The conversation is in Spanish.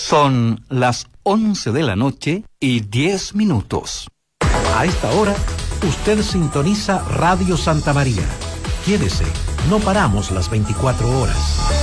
Son las 11 de la noche y 10 minutos. A esta hora, usted sintoniza Radio Santa María. Quédese, no paramos las 24 horas.